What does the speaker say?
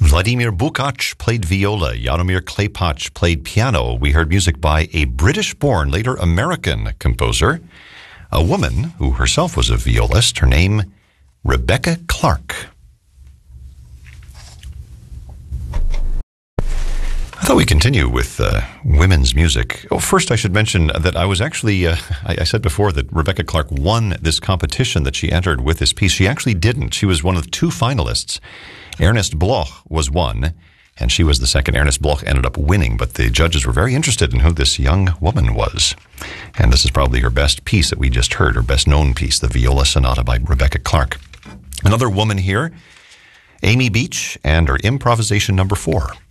Vladimir Bukac played viola. Jaromir Klepac played piano. We heard music by a British-born, later American composer, a woman who herself was a violist. Her name, Rebecca Clark. I thought we'd continue with women's music. Oh, first, I should mention that I was actually, I said before that Rebecca Clark won this competition that she entered with this piece. She actually didn't. She was one of 2 finalists. Ernest Bloch was one, and she was the second. Ernest Bloch ended up winning, but the judges were very interested in who this young woman was. And this is probably her best piece that we just heard, her best known piece, the Viola Sonata by Rebecca Clark. Another woman here, Amy Beach, and her improvisation number 4.